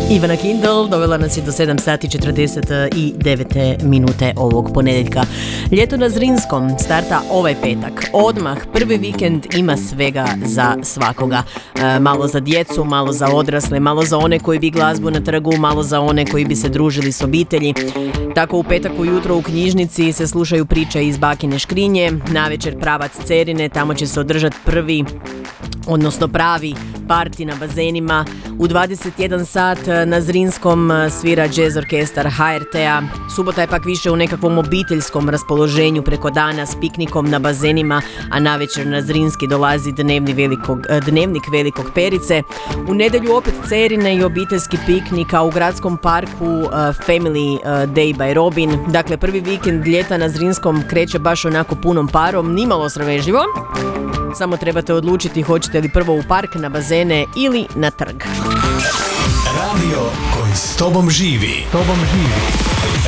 Ivana Kindle dovela nas je do 7 sati 49 minute ovog ponedjeljka. Ljeto na Zrinskom starta ovaj petak. Odmah prvi vikend ima svega za svakoga. Malo za djecu, malo za odrasle, malo za one koji bi glazbu na trgu, malo za one koji bi se družili s obitelji. Tako u petak ujutro u knjižnici se slušaju priče iz Bakine škrinje, navečer pravac Cerine, tamo će se održati pravi parti na bazenima. U 21 sat na Zrinskom svira jazz orkestar HRT-a. Subota je pak više u nekakvom obiteljskom raspoloženju preko dana s piknikom na bazenima, a navečer na Zrinski dolazi dnevnik Velikog Perice. U nedjelju opet Cerine i obiteljski piknik, a u gradskom parku Family Day by Robin. Dakle, prvi vikend ljeta na Zrinskom kreće baš onako punom parom, nimalo sramežljivo. Samo trebate odlučiti hoćete li prvo u park, na bazene ili na trg. Radio koji s tobom živi.